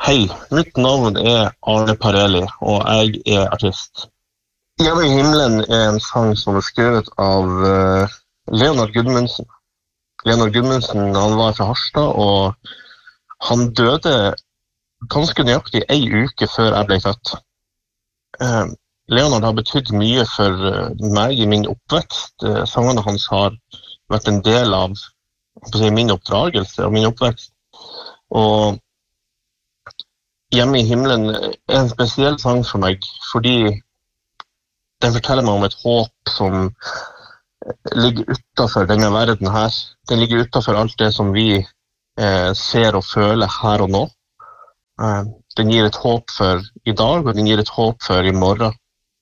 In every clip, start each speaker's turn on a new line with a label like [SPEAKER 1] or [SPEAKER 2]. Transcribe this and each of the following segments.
[SPEAKER 1] Hei, mitt navn Arne Parelli, og jeg artist. Hjemme i himmelen en sang som skrevet av Leonard Gudmundsen. Leonard Gudmundsen han var fra Harstad, og han døde ganske nøyaktig en uke før jeg ble født. Leonard har betydd mye for meg i min oppvekst. Sangene hans har vært en del av min oppdragelse og min oppvekst. Og Hjemme i himmelen en spesiell sang for meg, fordi den forteller meg om et håp som ligger utenfor denne verden her. Den ligger utenfor alt det som vi ser og føler her og nå. Den gir et håp for i dag, og den gir et håp for i morgen.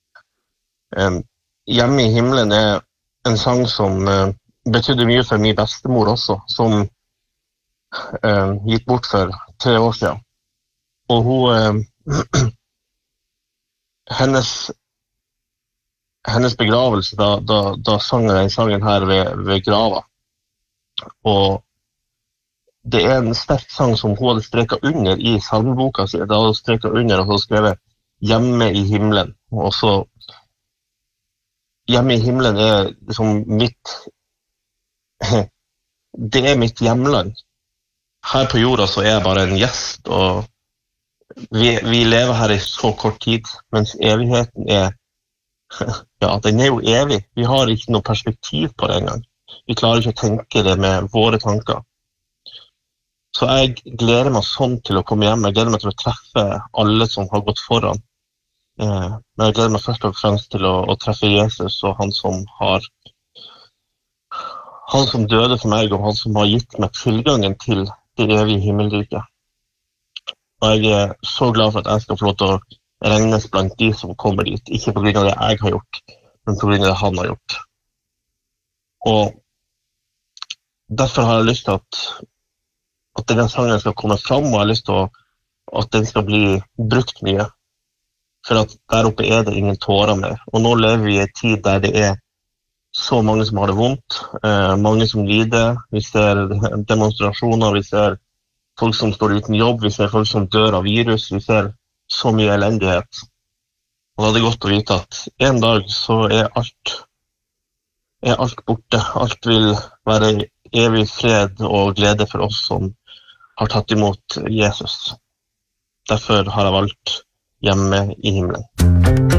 [SPEAKER 1] Hjemme i himmelen en sang som betydde mye for min bestemor også, som gikk bort for 3 år siden. Og hun, hennes begravelse, da sang jeg den sangen her ved grava. Og det en sterk sang som hun hadde streket under i salmeboka si. Da hadde hun streket under og så skrevet «Hjemme i himmelen». Og så «Hjemme i himmelen» liksom mitt, det mitt hjemland. Her på jorda så jeg bare en gjest, og vi lever her i så kort tid, mens evigheten ja, den jo evig. Vi har ikke noe perspektiv på det engang. Vi klarer ikke å tenke det med våre tanker. Så jeg gleder meg sånn til å komme hjem. Jeg gleder meg til å treffe alle som har gått foran. Men jeg gleder meg først og fremst til å treffe Jesus og han som døde for meg, og han som har gitt meg tilgangen til det evige himmelriket. Og jeg så glad for at jeg skal få lov til å regnes blant de som kommer dit, ikke på grunn av det jeg har gjort, men på grunn av det han har gjort. Og derfor har jeg lyst til at denne sangen skal komme fram, og jeg har lyst til at den skal bli brukt mye. For at der oppe det ingen tårer mer. Og nå lever vi i en tid der det så mange som har det vondt, mange som lider, vi ser demonstrasjoner, vi ser folk som står uten jobb, vi ser folk som dør av virus, vi ser så mye elendighet. Og da det godt å vite at en dag så alt borte. Alt vil være evig fred og glede for oss som har tatt imot Jesus. Derfor har jeg valgt hjemme i himmelen.